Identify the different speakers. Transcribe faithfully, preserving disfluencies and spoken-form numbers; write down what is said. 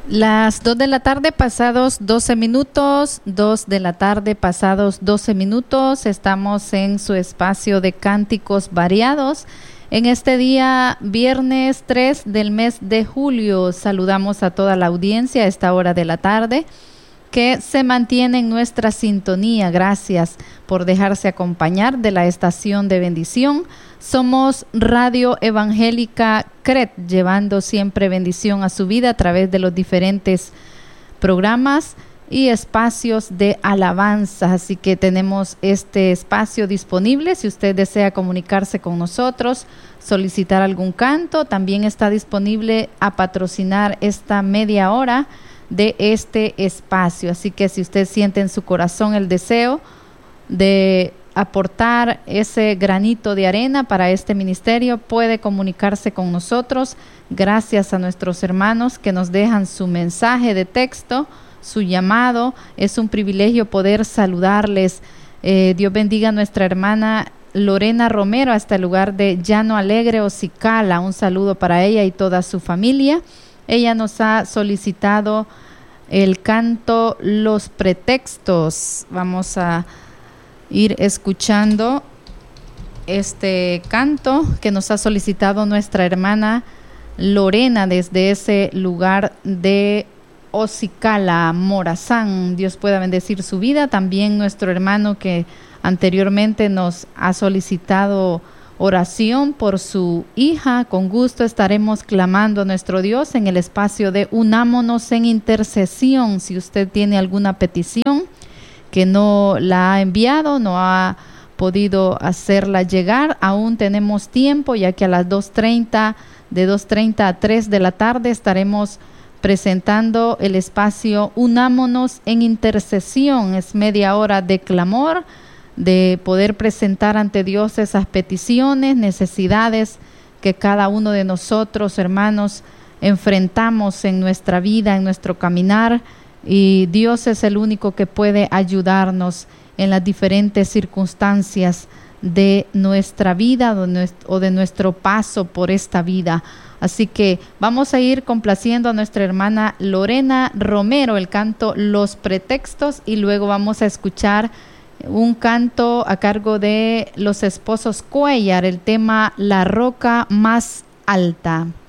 Speaker 1: Las dos de la tarde pasados doce minutos, dos de la tarde pasados doce minutos, estamos en su espacio de cánticos variados. En este día, viernes tres del mes de julio, saludamos a toda la audiencia a esta hora de la tarde que se mantiene en nuestra sintonía. Gracias por dejarse acompañar de la estación de bendición. Somos Radio Evangélica C R E T, llevando siempre bendición a su vida a través de los diferentes programas y espacios de alabanza. Así que tenemos este espacio disponible. Si usted desea comunicarse con nosotros, solicitar algún canto, también está disponible a patrocinar esta media hora de este espacio. Así que si usted siente en su corazón el deseo de aportar ese granito de arena para este ministerio, puede comunicarse con nosotros. Gracias a nuestros hermanos que nos dejan su mensaje de texto, su llamado. Es un privilegio poder saludarles. Eh, Dios bendiga a nuestra hermana Lorena Romero hasta el lugar de Llano Alegre, Ocicala. Un saludo para ella y toda su familia. Ella nos ha solicitado el canto Los Pretextos. Vamos a ir escuchando este canto que nos ha solicitado nuestra hermana Lorena desde ese lugar de Ocicala, Morazán. Dios pueda bendecir su vida. También nuestro hermano que anteriormente nos ha solicitado oración por su hija. Con gusto estaremos clamando a nuestro Dios en el espacio de Unámonos en Intercesión. Si usted tiene alguna petición que no la ha enviado, no ha podido hacerla llegar, aún tenemos tiempo, ya que a las dos treinta, de dos treinta a tres de la tarde estaremos presentando el espacio Unámonos en Intercesión. Es media hora de clamor, de poder presentar ante Dios esas peticiones, necesidades que cada uno de nosotros, hermanos, enfrentamos en nuestra vida, en nuestro caminar, y Dios es el único que puede ayudarnos en las diferentes circunstancias de nuestra vida o de nuestro paso por esta vida. Así que vamos a ir complaciendo a nuestra hermana Lorena Romero, el canto Los Pretextos, y luego vamos a escuchar un canto a cargo de los esposos Cuellar, el tema La Roca Más Alta.